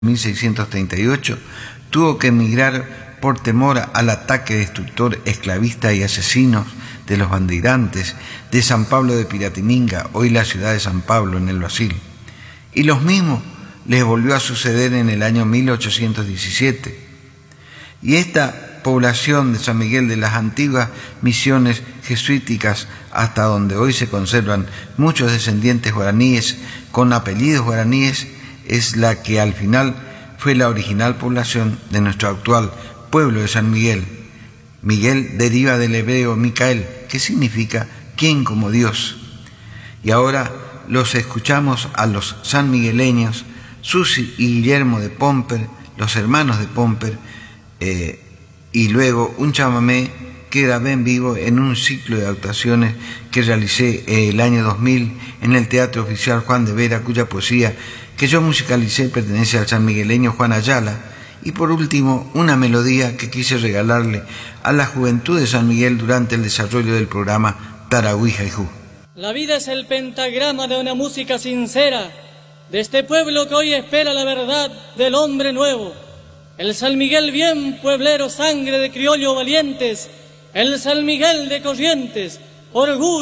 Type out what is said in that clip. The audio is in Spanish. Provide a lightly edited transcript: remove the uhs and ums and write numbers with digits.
1638, tuvo que emigrar por temor al ataque destructor, esclavista y asesinos de los bandeirantes de San Pablo de Piratininga, hoy la ciudad de San Pablo, en el Brasil. Y lo mismo les volvió a suceder en el año 1817. Y esta población de San Miguel, de las antiguas misiones jesuíticas hasta donde hoy se conservan muchos descendientes guaraníes con apellidos guaraníes, es la que al final fue la original población de nuestro actual pueblo de San Miguel. Miguel deriva del hebreo Micael, que significa quien como Dios. Y ahora los escuchamos a los sanmigueleños, Susi y Guillermo de Pomper, los hermanos de Pomper, y luego un chamamé que grabé en vivo en un ciclo de actuaciones que realicé el año 2000 en el Teatro Oficial Juan de Vera, cuya poesía que yo musicalicé pertenece al sanmigueleño Juan Ayala. Y por último, una melodía que quise regalarle a la juventud de San Miguel durante el desarrollo del programa Tarahui Jaijú. La vida es el pentagrama de una música sincera, de este pueblo que hoy espera la verdad del hombre nuevo. El San Miguel bien pueblero, sangre de criollo valientes, el San Miguel de Corrientes, orgullo.